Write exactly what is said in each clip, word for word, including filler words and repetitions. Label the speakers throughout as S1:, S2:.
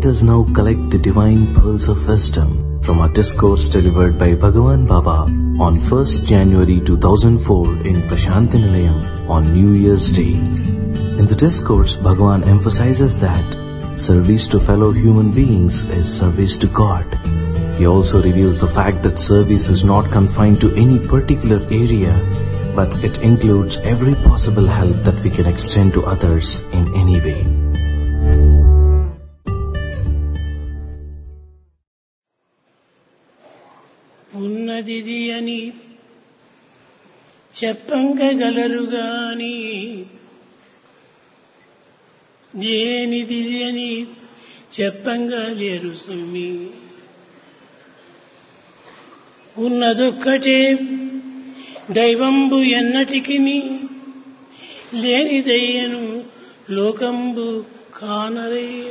S1: Let us now collect the divine pearls of wisdom from our discourse delivered by Bhagavan Baba on first January two thousand four in Prashanti Nilayam on New Year's Day. In the discourse, Bhagavan emphasizes that service to fellow human beings is service to God. He also reveals the fact that service is not confined to any particular area, but it includes every possible help that we can extend to others in any way.
S2: ఉన్నదిది అని చెప్పంగగలరుగాని దేనిది అని చెప్పంగలేరు సుమ్మి. ఉన్నదొక్కటే దైవంబు ఎన్నటికిని లేనిదయ్యను లోకంబు కానరయ్య.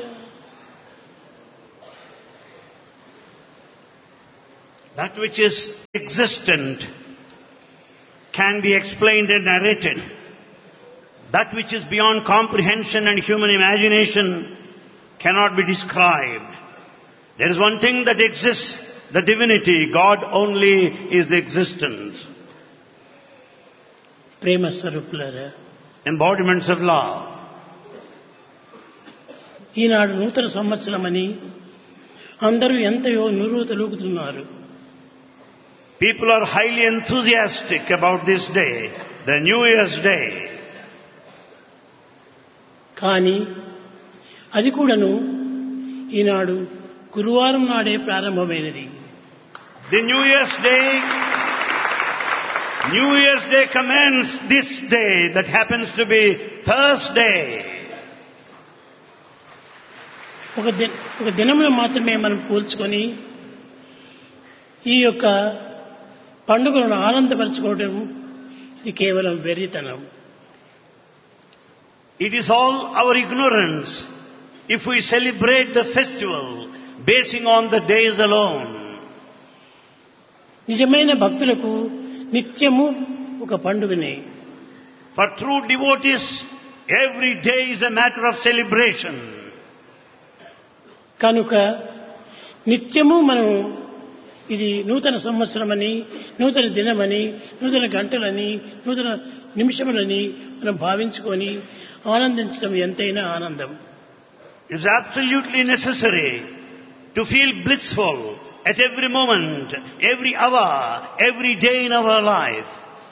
S3: That which is existent can be explained and narrated. That which is beyond comprehension and human imagination cannot be described. There is one thing that exists, the divinity. God only is the existence.
S2: ప్రేమ స్వరూపులారా,
S3: Embodiments of love.
S2: ఈనాడు నూతన సంవత్సరమని అందరూ ఎంతయో నురుతలుగుతున్నారు.
S3: People are highly enthusiastic about this day, the New Year's Day.
S2: కానీ అది కూడాను ఈనాడు గురువారం నాడే ప్రారంభమైనది.
S3: The New Year's Day, New Year's Day commenced this day that happens to be Thursday.
S2: ఒక the- ఒక దినంలో మాత్రమే మనం పోల్చుకొని ఈ యొక్క పండుగలను ఆనందపరచుకోవడం ఇది కేవలం వెర్రితనం.
S3: It is all our ignorance if we celebrate the festival basing on the days alone.
S2: నిజమైన భక్తులకు నిత్యము ఒక పండుగనే.
S3: For true devotees, every day is a matter of celebration.
S2: కనుక నిత్యము మనం ఇది నూతన సంవత్సరమని, నూతన దినమని, నూతన గంటలని, నూతన నిమిషములని మనం భావించుకొని ఆనందించడం ఎంతైనా ఆనందం.
S3: It is absolutely necessary to feel blissful at every moment, every hour, every day in our life.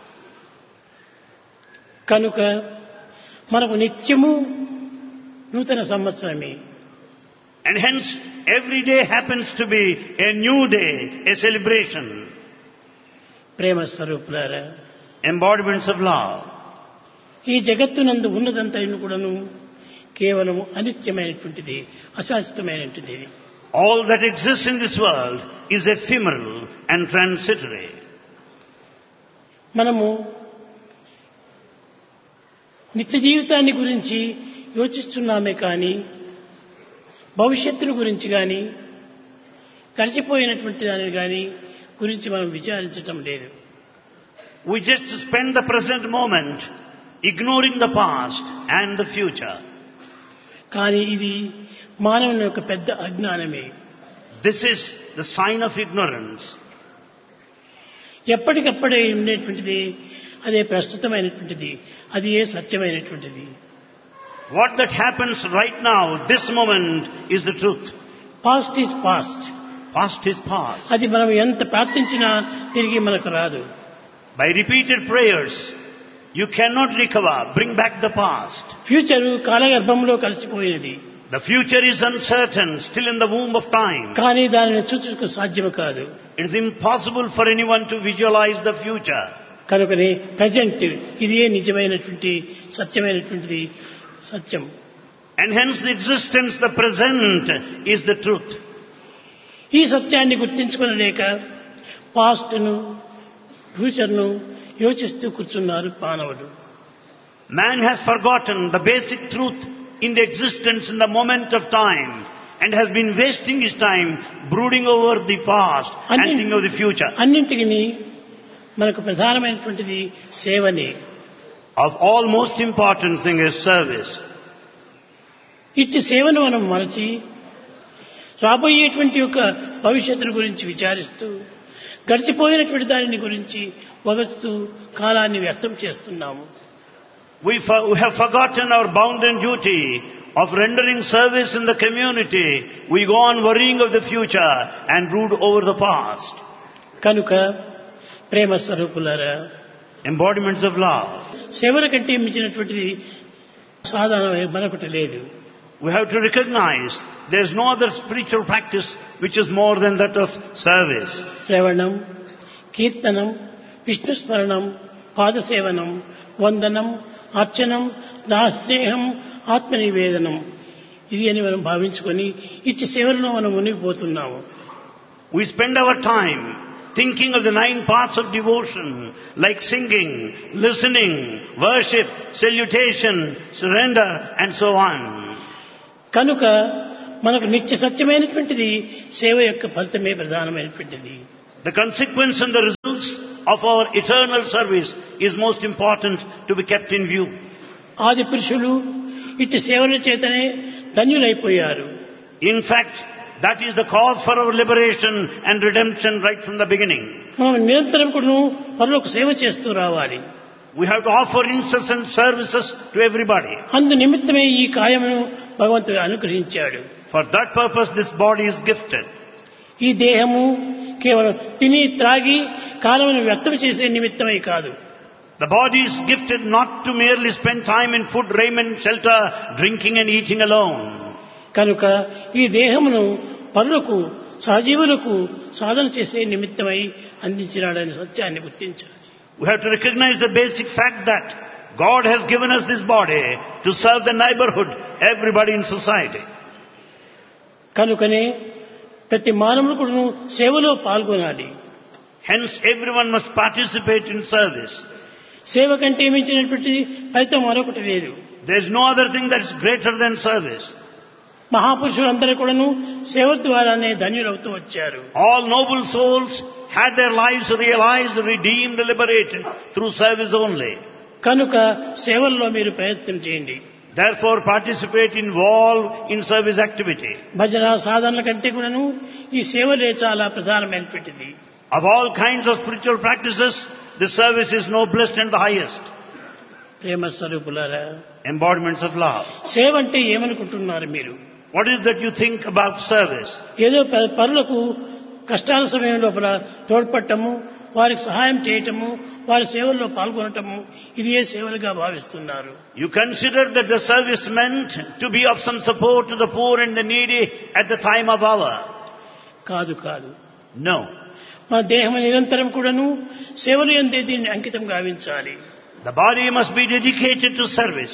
S2: కనుక మనకు నిత్యము నూతన సంవత్సరమే.
S3: And hence, every day happens to be a new day, a celebration.
S2: ప్రేమ స్వరూపులారా,
S3: Embodiments of love.
S2: ఈ జగత్తునందు ఉన్నదంతైన కూడాను కేవలం అనిత్యమైనటువంటిది, అశాశ్వతమైనటువంటిది.
S3: All that exists in this world is ephemeral and transitory.
S2: మనము నిత్య జీవితాన్ని గురించి యోచిస్తున్నామే కానీ భవిష్యత్తును గురించి కానీ గడిచిపోయినటువంటి దానిని కానీ గురించి మనం విచారించటం లేదు.
S3: We just spend the present moment ignoring the past and the future.
S2: కానీ ఇది మానవుని యొక్క పెద్ద అజ్ఞానమే.
S3: This is the sign of ignorance.
S2: ఎప్పటికప్పుడే ఉండేటువంటిది అదే ప్రస్తుతమైనటువంటిది, అది ఏ సత్యమైనటువంటిది.
S3: What that happens right now, this moment, is the truth.
S2: Past is past.
S3: Past is past.
S2: అది మనం ఎంత ప్రార్థించినా తిరిగి మనకు రాదు.
S3: By repeated prayers, you cannot recover, bring back the past.
S2: Future కాలగర్భంలో కలిసిపోయినది.
S3: The future is uncertain, still in the womb of time.
S2: కానీ దానిని చూచుటకు సాధ్యము కాదు.
S3: It is impossible for anyone to visualize the future.
S2: కనుకనే ప్రజెంట్ ఇదే నిజమైనటువంటి సత్యమైనటువంటిది, సత్యం.
S3: And hence the existence, the present, is the truth.
S2: ఈ సత్యాన్ని గుర్తించుకొనలేక పాస్ట్ను, ఫ్యూచర్ను యోచిస్తూ కూర్చున్నారు మానవుడు.
S3: Man has forgotten the basic truth in the existence in the moment of time and has been wasting his time brooding over the past and thinking of the future.
S2: అన్నింటికి మనకు ప్రధానమైనటువంటిది సేవనే.
S3: Of all most important thing is service.
S2: ఇట్టి సేవను మనం మరచి రాబోయేటువంటి యొక్క భవిష్యత్తును గురించి విచారిస్తూ గడిచిపోయినటువంటి దానిని గురించి వగస్తూ కాలాన్ని వ్యర్థం చేస్తున్నాము.
S3: We, for, we have forgotten our bounden duty of rendering service in the community. We go on worrying of the future and brood over the past.
S2: కనుక ప్రేమ స్వరూపులారా,
S3: Embodiments of love.
S2: సేవల కంటే మించినటువంటిది సాధారణ మరొకటి లేదు.
S3: We have to recognize there is no other spiritual practice which is more than that of service.
S2: శ్రవణం, కీర్తనం, విష్ణు స్మరణం, పాదసేవనం, వందనం, అర్చనం, స్నేహం, ఆత్మనివేదనం, ఇది అని మనం భావించుకొని ఇచ్చి సేవలను మనం మునిగిపోతున్నాము.
S3: We spend our time thinking of the nine paths of devotion, like singing, listening, worship, salutation, surrender, and so on.
S2: కనుక మనకు నిత్య సత్యమైనటువంటిది సేవ యొక్క ఫలితమే ప్రధానమైనటువంటిది.
S3: The consequence and the results of our eternal service is most important to be kept in view.
S2: ఆది పురుషులు ఇట్టి సేవల చేతనే ధన్యులైపోయారు.
S3: In fact, that is the cause for our liberation and redemption right from the beginning.
S2: మనం నిరంతరం కూడా పరులకు సేవ చేస్తూ రావాలి.
S3: We have to offer incessant services to everybody.
S2: అందు నిమిత్తమే ఈ కాయమును భగవంతుడు అనుగ్రహించాడు.
S3: For that purpose this body is gifted.
S2: ఈ దేహము కేవలం తిని త్రాగి కాలమును వ్యర్థం చేసే నిమిత్తమే కాదు.
S3: The body is gifted not to merely spend time in food, raiment, shelter, drinking and eating alone.
S2: కనుక ఈ దేహమును పరులకు సహజీవులకు సాధన చేసే నిమిత్తమై అందించినాడని సత్యాన్ని గుర్తించాలి.
S3: We have to recognize the basic fact that God has given us this body to serve the neighborhood, everybody in society.
S2: కనుకనే ప్రతి మానవుడు కూడా సేవలో పాల్గొనాలి.
S3: Hence everyone must participate in service.
S2: సేవ కంటే మించినటువంటి ఫలితం మరొకటి లేదు.
S3: There is no other thing that is greater than service.
S2: మహాపురుషులందరూ కూడాను సేవ ద్వారానే ధన్యులవుతూ వచ్చారు.
S3: All noble souls had their lives realized, redeemed, liberated through service only.
S2: కనుక సేవల్లో మీరు ప్రయత్నం చేయండి.
S3: Therefore participate, involve in service activity.
S2: భజన సాధనల కంటే కూడాను ఈ సేవలే చాలా ప్రధానమైనటువంటిది.
S3: Of all kinds of spiritual practices, this service is noblest and the highest.
S2: ప్రేమ స్వరూపులారా,
S3: Embodiments of love.
S2: సేవ అంటే ఏమనుకుంటున్నారు మీరు?
S3: What is that you think about service?
S2: ఏదో ప- పరులకు కష్టాల సమయం లోపల తోడ్పడటము, వారికి సహాయం చేయటము, వారి సేవల్లో పాల్గొనటము, ఇది ఏ సేవలుగా భావిస్తున్నారు?
S3: You consider that the service meant to be of some support to the poor and the needy at the time of hour.
S2: కాదు కాదు.
S3: No.
S2: మన దేహం నిరంతరం కూడాను సేవలు ఎందే దీన్ని అంకితం గావించాలి.
S3: The body must be dedicated to service.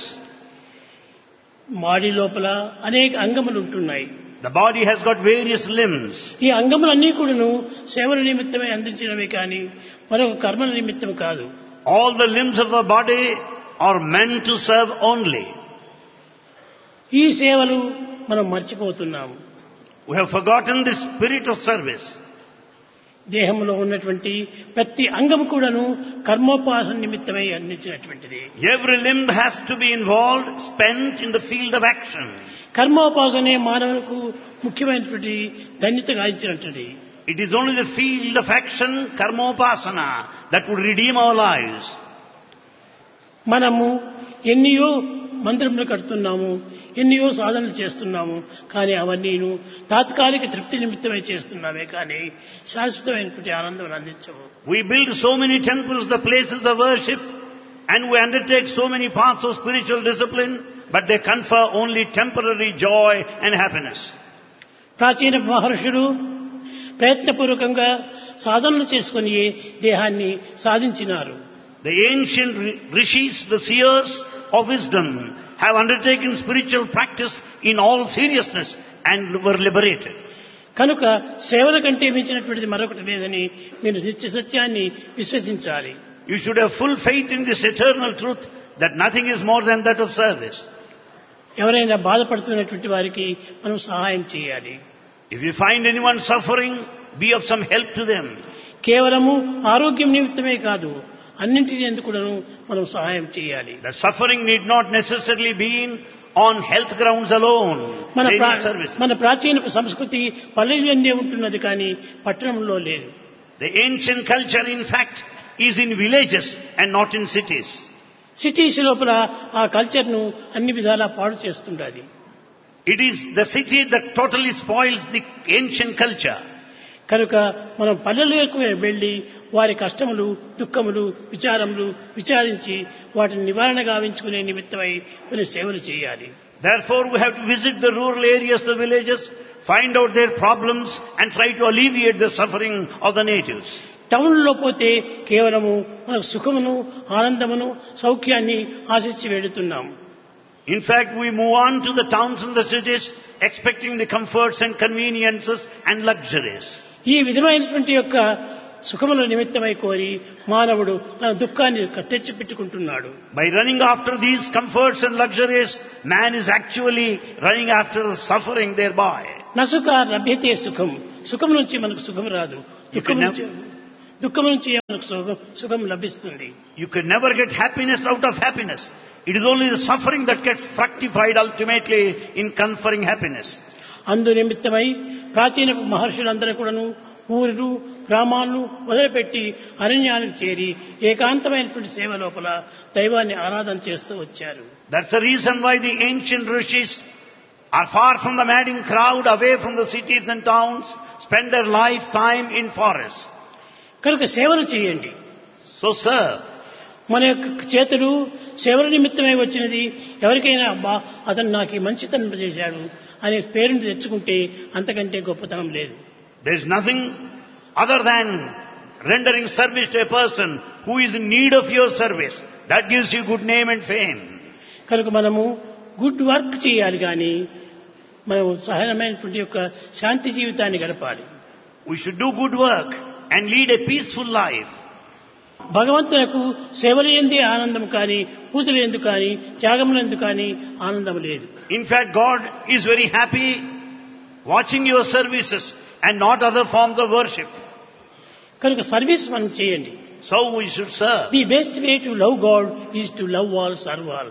S2: మాడి లోపల అనేక అంగములు ఉంటున్నాయి.
S3: The body has got various limbs.
S2: ఈ అంగములన్నీ కూడాను సేవల నిమిత్తమే అందించినవి కానీ మరొక కర్మల నిమిత్తం కాదు.
S3: All the limbs of the body are meant to serve only.
S2: ఈ సేవలు మనం మర్చిపోతున్నాము.
S3: We have forgotten the spirit of service.
S2: దేహంలో ఉన్నటువంటి ప్రతి అంగము కూడాను కర్మోపాసన నిమిత్తమై అందించినటువంటిది.
S3: Every limb has to be involved, spent in the field of action.
S2: కర్మోపాసనే మానవులకు ముఖ్యమైనటువంటి ధన్యత గాయించినటువంటిది.
S3: It is only the field of action, karmopasana, that would redeem our lives.
S2: మనము ఎన్నియో మందిరములు కడుతున్నాము, ఎన్నియో సాధనలు చేస్తున్నాము, కానీ అవన్నీను తాత్కాలిక తృప్తి నిమిత్తమై చేస్తున్నామే కానీ శాశ్వతమైనటువంటి ఆనందం అందించవు.
S3: We build so many temples, the places of worship, and we undertake so many paths of spiritual discipline, but they confer only temporary joy and happiness.
S2: ప్రాచీన మహర్షులు ప్రయత్నపూర్వకంగా సాధనలు చేసుకుని దేహాన్ని సాధించినారు.
S3: The ancient rishis, the seers of wisdom, have undertaken spiritual practice in all seriousness and were liberated.
S2: కనుక సేవల కంటే మించినటువంటిది మరొకటి లేదని మీరు నిత్య సత్యాన్ని విశ్వసించాలి.
S3: You should have full faith in this eternal truth that nothing is more than that of service.
S2: ఎవరైనా బాధపడుతున్నటువంటి వారికి మనం సహాయం చేయాలి.
S3: If you find anyone suffering, be of some help to them.
S2: కేవలము ఆరోగ్యం నిమిత్తమే కాదు, అన్నింటి ఎందుకు మనం సహాయం చేయాలి.
S3: The suffering need not necessarily be in on health grounds alone.
S2: మన
S3: They
S2: ప్రా-
S3: need service.
S2: మన ప్రాచీన సంస్కృతి పల్లెల్లోనే ఉంటున్నది కానీ పట్టణంలో లేదు.
S3: The ancient culture, in fact, is in villages and not in cities.
S2: Cities లోపల ఆ కల్చర్ ను అన్ని విధాలా పాడు చేస్తుండాలి.
S3: It is the city that totally spoils the ancient culture.
S2: కనుక మనం పల్లెలకు వెళ్లి వారి కష్టములు, దుఃఖములు, విచారములు విచారించి వాటిని నివారణ గావించుకునే నిమిత్తమై కొన్ని సేవలు చేయాలి.
S3: Therefore, we have to visit the rural areas, the villages, find out their problems and try to alleviate the suffering of the natives.
S2: టౌన్లో పోతే కేవలము మనకు సుఖమును, ఆనందమును, సౌఖ్యాన్ని ఆశించి వెళుతున్నాం.
S3: In fact, we move on to the towns and the cities expecting the comforts and conveniences and luxuries.
S2: ఈ విధమైనటువంటి యొక్క సుఖముల నిమిత్తమై కోరి మానవుడు తన దుఃఖాన్ని తెచ్చిపెట్టుకుంటున్నాడు.
S3: By running after these comforts and luxuries, man is actually running after the suffering thereby.
S2: నసుక లభ్యతే సుఖం. సుఖం నుంచి మనకు సుఖం రాదు. దుఃఖం నుంచి దుఃఖం నుంచి మనకు సుఖం సుఖం లభిస్తుంది.
S3: You can never get happiness out of happiness. It is only the suffering that gets fructified ultimately in conferring happiness.
S2: అందు నిమిత్తమై ప్రాచీన మహర్షులందరూ కూడాను ఊరు గ్రామాలను వదిలిపెట్టి అరణ్యానికి చేరి ఏకాంతమైనటువంటి సేవ లోపల దైవాన్ని ఆరాధన చేస్తూ వచ్చారు.
S3: That's the reason why the ancient rishis are far from the madding crowd, away from the cities and towns, spend their lifetime in forests.
S2: కనుక సేవలు చేయండి.
S3: So serve.
S2: మన యొక్క చేతులు సేవల నిమిత్తమై వచ్చినది. ఎవరికైనా అబ్బా అతను నాకు ఈ మంచితనం చేశాడు అనే పేరుని తెచ్చుకుంటే అంతకంటే గొప్పతనం లేదు.
S3: There is nothing other than rendering service to a person who is in need of your service. That gives you good name and fame.
S2: కనుక మనము గుడ్ వర్క్ చేయాలి కానీ మనము సహజమైనటువంటి యొక్క శాంతి జీవితాన్ని గడపాలి.
S3: We should do good work and lead a peaceful life.
S2: భగవంతునకు సేవలు ఎందే ఆనందం కానీ, పూజలు ఎందుకు కానీ, త్యాగములు ఎందుకు కానీ ఆనందం లేదు.
S3: In fact, God is very happy watching your services and not other forms of worship.
S2: కనుక సర్వీస్ మనం చేయండి.
S3: So we should serve.
S2: The best way to love God is to love all, serve all.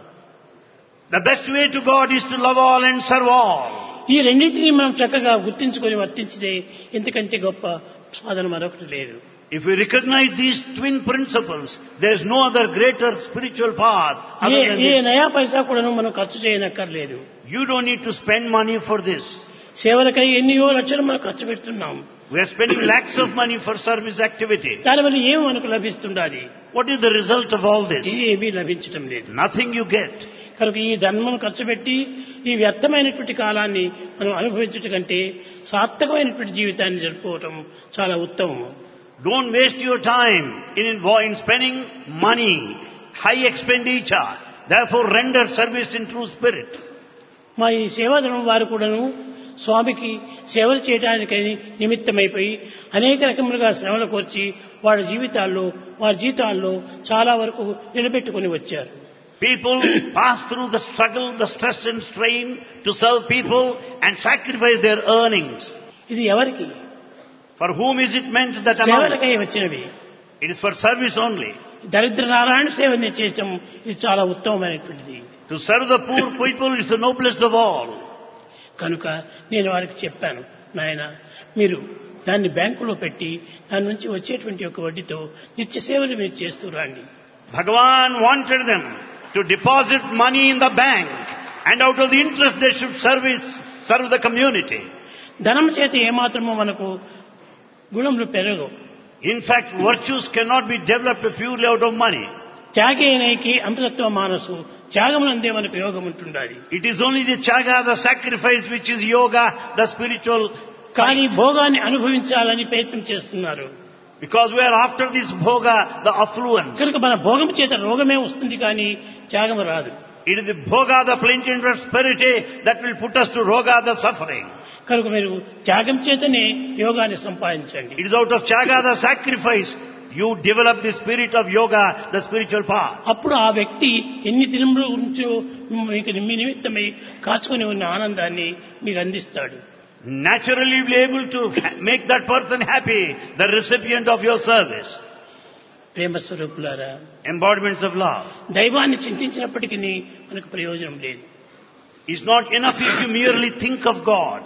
S3: The best way to God is to love all and serve all.
S2: ఈ రెండింటినీ మనం చక్కగా గుర్తించుకొని వర్తించితే ఇంతకంటే గొప్ప సాధన మరొకటి లేదు.
S3: If we recognize these twin principles, there is no other greater spiritual path other than
S2: A
S3: this.
S2: నయా పైసా కూడా మనం ఖర్చు చేయనక్కర్లేదు.
S3: You don't need to spend money for this.
S2: సేవలకై ఎన్నో లక్షలు మనం ఖర్చు పెడుతున్నాం.
S3: We are spending lakhs of money for service activity.
S2: దానివల్ల ఏమి మనకు లభిస్తుండాలి?
S3: What is the result of all this?
S2: ఏమీ లభించటం లేదు.
S3: Nothing you get.
S2: కనుక ఈ ధర్మను ఖర్చు పెట్టి ఈ వ్యర్థమైనటువంటి కాలాన్ని మనం అనుభవించటం కంటే సార్థకమైనటువంటి జీవితాన్ని జరుపుకోవటం చాలా ఉత్తమం.
S3: Don't waste your time in, in spending money, high expenditure. Therefore, render service in true spirit.
S2: మా ఈ సేవాదళం వారు కూడాను స్వామికి సేవలు చేయడానికి నిమిత్తమైపోయి అనేక రకములుగా శ్రమలు కోర్చి వారి జీవితాల్లో వారి జీతాల్లో చాలా వరకు నిలబెట్టుకుని వచ్చారు.
S3: People pass through the struggle, the stress and strain to serve people and sacrifice their earnings.
S2: ఇది ఎవరికి?
S3: For whom is it meant that amount?
S2: సేవలకై వచ్చినవి.
S3: It is for service only.
S2: దరిద్ర నారాయణ సేవని చేయటం ఇది చాలా ఉత్తమమైనటువంటిది.
S3: To serve the poor people is the noblest of all.
S2: కనుక నేను వారికి చెప్పాను, నాయన మీరు దాన్ని బ్యాంకులో పెట్టి దాని నుంచి వచ్చేటువంటి ఒక వడ్డీతో నిత్య సేవలు మీరు చేస్తూ రండి.
S3: Bhagavan wanted them to deposit money in the bank and out of the interest they should service, serve the community.
S2: ధనం చేత ఏమాత్రమో మనకు గుణములు పెరగవు.
S3: In fact, virtues cannot be developed purely out of money.
S2: త్యాగేనైకి అమృతత్వ మానసు, త్యాగమునందే మనకు యోగం ఉంటుండాలి.
S3: It is only the chaga, the sacrifice, which is yoga, the spiritual.
S2: కానీ భోగాన్ని అనుభవించాలని ప్రయత్నం చేస్తున్నారు.
S3: Because we are after this bhoga, the affluence.
S2: కనుక మన భోగం చేత రోగమే వస్తుంది కానీ త్యాగం రాదు.
S3: It is the bhoga, the plenty and prosperity that will put us to roga, the suffering.
S2: కనుక మీరు త్యాగం చేతనే యోగాన్ని సంపాదించండి.
S3: It is out of chaga, the sacrifice, you develop the spirit of yoga, the spiritual path.
S2: అప్పుడు ఆ వ్యక్తి ఎన్ని దినముల గురించో మీకు మీ నిమిత్తమై కాచుకొని ఉన్న ఆనందాన్ని మీకు అందిస్తాడు.
S3: Naturally you will be able to make that person happy, the recipient of your service.
S2: ప్రేమ స్వరూపులారా,
S3: Embodiments of love.
S2: దైవాన్ని చింతించినప్పటికీ మనకు ప్రయోజనం లేదు.
S3: It's not enough if you merely think of God.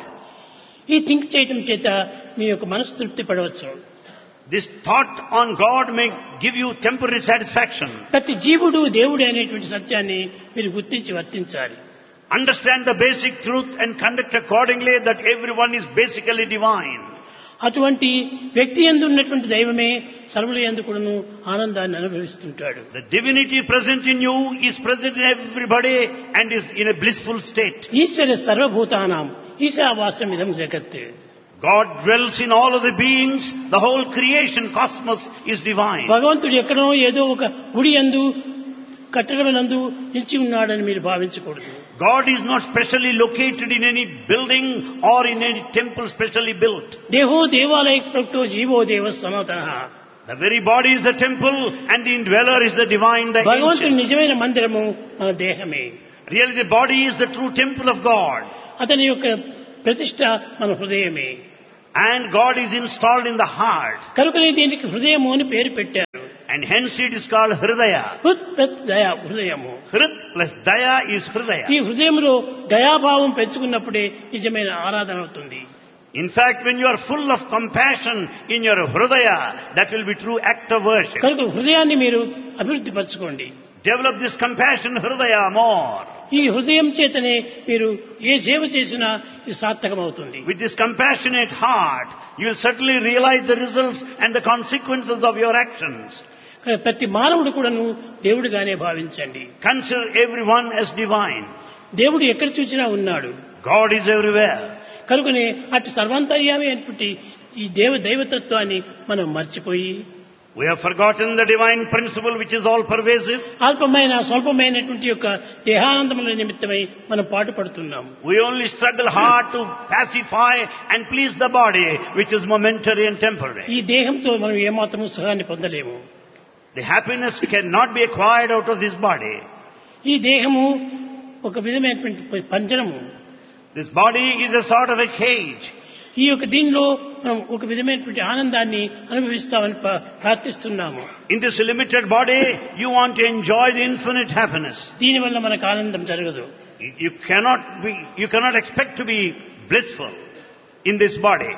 S2: ఈ థింక్ చేయటం చేత మీ యొక్క మనసు తృప్తి పడవచ్చు.
S3: This thought on God may give you temporary satisfaction.
S2: ప్రతి జీవుడు దేవుడే అనేటువంటి సత్యాన్ని మీరు గుర్తించి వర్తించాలి.
S3: Understand the basic truth and conduct accordingly that everyone is basically divine.
S2: అటువంటి వ్యక్తి యందు ఉన్నటువంటి దైవమే సర్వుల యందు కూడాను ఆనందాన్ని అనుభవిస్తుంటాడు.
S3: The divinity present in you is present in everybody and is in a blissful state.
S2: ఈశ్వర సర్వభూతానాం ఈశావాస్యం ఇదం జగత్.
S3: God dwells in all of the beings. The whole creation cosmos is divine.
S2: భగవంతుడు ఎక్కడో ఏదో ఒక గుడి యందు కట్టడమునందు నిలిచి ఉన్నాడని మీరు భావించకూడదు.
S3: God is not specially located in any building or in any temple specially built.
S2: దేహో దేవాలయ ప్రక్తో జీవో దేవ సనాతనః.
S3: The very body is the temple and the indweller is the divine, the
S2: భగవంతుని
S3: ancient.
S2: నిజమైన మందిరము మన దేహమే.
S3: Really the body is the true temple of God.
S2: అతని యొక్క ప్రతిష్ట మన హృదయమే.
S3: And God is installed in the heart.
S2: కనుకనే దీనికి హృదయము అని పేరు పెట్టారు.
S3: And hence it is called Hridaya.
S2: హృత్ ప్రత్ దయ హృదయము.
S3: Hrit plus Daya is Hridaya.
S2: ఈ హృదయంలో దయాభావం పెంచుకున్నప్పుడే నిజమైన ఆరాధన అవుతుంది.
S3: In fact, when you are full of compassion in your Hridaya, that will be true act of worship.
S2: కనుక హృదయాన్ని మీరు అభివృద్ధి పరచుకోండి.
S3: Develop this compassion Hridaya more.
S2: ఈ హృదయం చేతనే మీరు ఏ సేవ చేసినా ఇది సార్థకమవుతుంది.
S3: With this compassionate heart, you will certainly realize the results and the consequences of your actions.
S2: ప్రతి మానవుడు కూడాను దేవుడిగానే భావించండి.
S3: Consider everyone as divine.
S2: దేవుడు ఎక్కడ చూసినా ఉన్నాడు.
S3: God is everywhere.
S2: కనుకనే అటు సర్వాంతర్యామి అనేటువంటి ఈ దేవ దైవతత్వాన్ని మనం మర్చిపోయి
S3: We have forgotten the divine principle which is all pervasive.
S2: అల్పమైన స్వల్పమైనటువంటి యొక్క దేహానందముల నిమిత్తమై మనం పాటుపడుతున్నాం.
S3: We only struggle hard to pacify and please the body which is momentary and temporary.
S2: ఈ దేహంతో మనం ఏమాత్రము సుఖాన్ని పొందలేము.
S3: The happiness cannot be acquired out of this body.
S2: ఈ దేహము ఒక విధమైనటువంటి పంజరము.
S3: This body is a sort of a cage.
S2: ఈ యొక్క దీనిలో మనం ఒక విధమైనటువంటి ఆనందాన్ని అనుభవిస్తామని ప్రార్థిస్తున్నాము.
S3: In this limited body, you want to enjoy the infinite happiness.
S2: దీనివల్ల మనకు ఆనందం జరగదు.
S3: You cannot be, you cannot expect to be blissful in this body.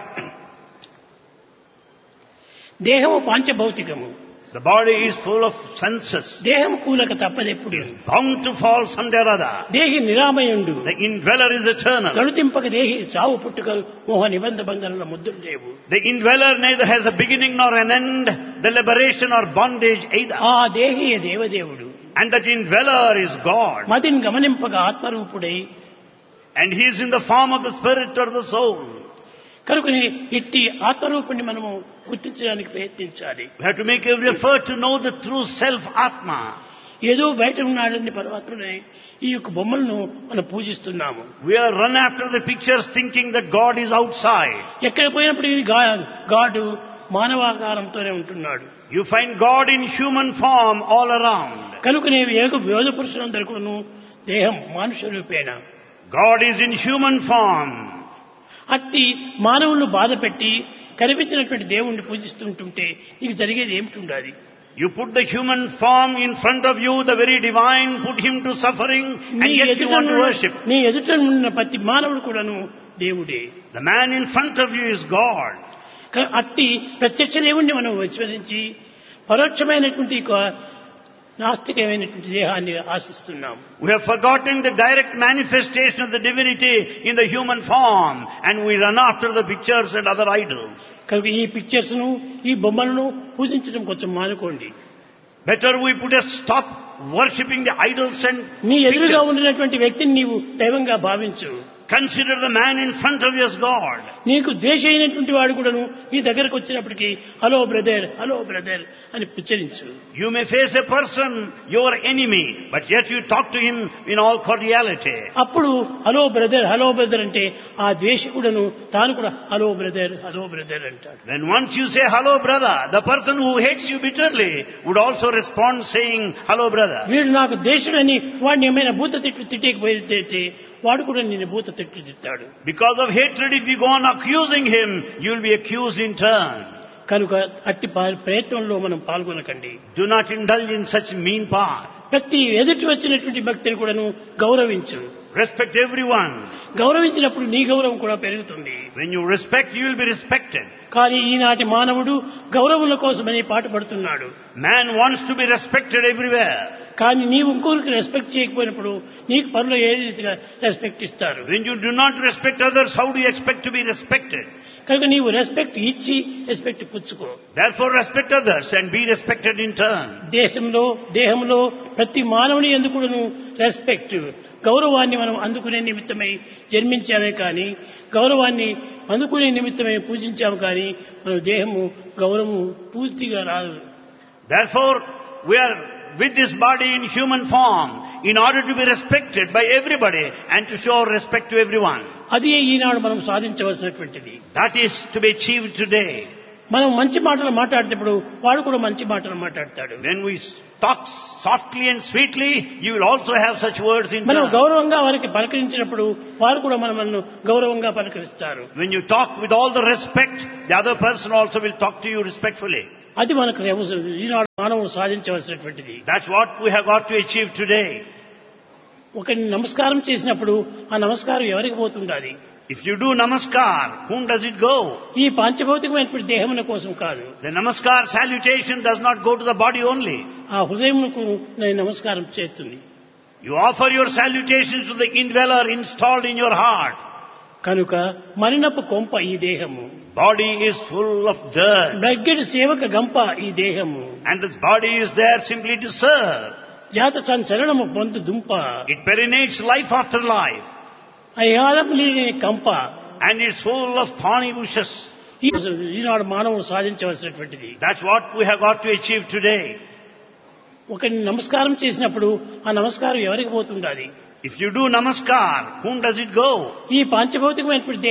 S2: దేహము పాంచభౌతికము.
S3: The body is full of senses,
S2: దేహం కూలక తప్పదెప్పుడు.
S3: bound to fall someday or other.
S2: దేహి నిరామయుండు.
S3: The indweller is eternal.
S2: గణుతింపక దేహి చావు పుట్టుకలు మోహ నిబంధ బంధనల ముద్దులు లేవు.
S3: The indweller neither has a beginning nor an end, the liberation or bondage either.
S2: ఆ దేహి దేవదేవుడు.
S3: And that indweller is God.
S2: మదిని గమనింపక ఆత్మరూపుడై.
S3: And he is in the form of the spirit or the soul.
S2: కనుకని ఇట్టి ఆత్మరూపుణ్ణి మనము గుర్తించడానికి ప్రయత్నించాలి.
S3: We have to make every effort to know the true self, Atma.
S2: ఏదో బయట ఉన్నాడని పరమాత్మనే ఈ యొక్క బొమ్మలను మనం పూజిస్తున్నాము.
S3: We are run after the pictures thinking that God is outside.
S2: ఎక్కడ పోయినప్పుడు ఈ గాడు మానవాకారంతోనే ఉంటున్నాడు.
S3: You find God in human form all around.
S2: కనుకనే ఏక యోధ పురుషులందరూ కూడాను దేహం మానుష రూపేణ.
S3: God is in human form.
S2: అట్టి మానవులను బాధ పెట్టి కనిపించినటువంటి దేవుణ్ణి పూజిస్తుంటుంటే నీకు జరిగేది ఏమిటి ఉండాలి?
S3: You put the human form in front of you, the very divine, put him to suffering, and yet you want to worship.
S2: నీ ఎదుట ఉన్న ప్రతి మానవుడు కూడాను దేవుడే.
S3: The man in front of you is God.
S2: అట్టి ప్రత్యక్ష దేవుణ్ణి మనం విస్మరించి పరోక్షమైనటువంటి నాస్తికమైనటువంటి దేహాన్ని ఆశిస్తున్నాం.
S3: We have forgotten the direct manifestation of the divinity in the human form, and we run after the pictures and other idols.
S2: కనుక ఈ పిక్చర్స్ ను ఈ బొమ్మలను పూజించడం కొంచెం మానుకోండి.
S3: Better we put a stop worshipping the idols and
S2: నీ ఎదురుగా
S3: pictures.
S2: ఉన్నటువంటి వ్యక్తిని నీవు దైవంగా భావించు.
S3: Consider the man in front of you as God.
S2: నీకు ద్వేష అయినటువంటి వాడు కూడాను నీ దగ్గరకు వచ్చినప్పటికీ హలో బ్రదర్ హలో బ్రదర్ అని ఉచ్చరించు.
S3: You may face a person, your enemy, but yet you talk to him in all cordiality.
S2: అప్పుడు హలో బ్రదర్ హలో బ్రదర్ అంటే ఆ ద్వేషకుడను తాను కూడా హలో బ్రదర్ హలో బ్రదర్ అంటాడు.
S3: When once you say hello brother, the person who hates you bitterly would also respond saying hello brother.
S2: వీడు నాకు ద్వేషుడని వాడిని ఏమైనా భూత తిట్లు తిట్టేకపోతే వాడు కూడా నేను భూత తిట్లు తిట్టాడు.
S3: Because of hatred, if you go on accusing him, you will be accused in turn.
S2: కనుక అట్టి ప్రయత్నంలో మనం పాల్గొనకండి.
S3: Do not indulge in such mean path.
S2: ప్రతి ఎదుటి వచ్చినటువంటి భక్తిని కూడాను గౌరవించు.
S3: Respect everyone.
S2: గౌరవించినప్పుడు నీ గౌరవం కూడా పెరుగుతుంది.
S3: When you respect, you will be respected.
S2: కానీ ఈనాటి మానవుడు గౌరవముల కోసమని పాటుపడుతున్నాడు.
S3: Man wants to be respected everywhere.
S2: కానీ నీవు ఇంకొకరికి రెస్పెక్ట్ చేయకపోయినప్పుడు నీకు పనులు ఏ రీతిగా రెస్పెక్ట్ ఇస్తారు?
S3: When you do not respect others, how do you expect to be respected?
S2: కనుక నీవు రెస్పెక్ట్ ఇచ్చి రెస్పెక్ట్ పుచ్చుకో.
S3: Therefore respect others and be respected in turn.
S2: దేశంలో దేహంలో ప్రతి మానవుని ఎందుకును రెస్పెక్ట్ గౌరవాన్ని మనం అందుకునే నిమిత్తమై జన్మించామే కానీ గౌరవాన్ని అందుకునే నిమిత్తమై పూజించాము కానీ మన దేహము గౌరవము పూర్తిగా రాదు.
S3: Therefore we are with this body in human form in order to be respected by everybody and to show respect to everyone.
S2: అది ఈనాడు మనం సాధించవలసినటువంటిది.
S3: That is to be achieved today.
S2: మనం మంచి మాటలు మాట్లాడేటప్పుడు వాడు కూడా మంచి మాటలు మాట్లాడతాడు.
S3: When we talk softly and sweetly, you will also have such words in
S2: మనం
S3: turn.
S2: గౌరవంగా వారికి పలకరించినప్పుడు వారు కూడా మనల్ని గౌరవంగా పలకరిస్తారు.
S3: When you talk with all the respect, the other person also will talk to you respectfully.
S2: అది మనకు ఈనాడు మానవుడు సాధించవలసినటువంటిది.
S3: That's what we have got to achieve today.
S2: ఒకరిని నమస్కారం చేసినప్పుడు ఆ నమస్కారం ఎవరికి పోతుండాలి?
S3: If you do namaskar, whom does it go?
S2: ఈ పాంచభౌతికమైనటువంటి దేహముల కోసం కాదు.
S3: The namaskar salutation does not go to the body only.
S2: ఆ హృదయమునకు నేను నమస్కారం చేస్తుంది.
S3: You offer your salutations to the indweller installed in your heart.
S2: కనుక మరినపు కొంప ఈ దేహము.
S3: Body is full of dirt.
S2: బగ్గడి సేవక గంప ఈ దేహము.
S3: And this body is there simply to serve.
S2: జాత సంచలనము పొందు దుంప.
S3: It perinates life after life.
S2: అయాలం లేని కంప.
S3: And it's full of thorny bushes.
S2: ఈనాడు మానవుడు సాధించవలసినటువంటిది.
S3: That's what we have got to achieve today.
S2: ఒకరిని నమస్కారం చేసినప్పుడు ఆ నమస్కారం ఎవరికి పోతుండాలి?
S3: If you do namaskar, whom does it go?
S2: ఈ పాంచభౌతికమైనటువంటి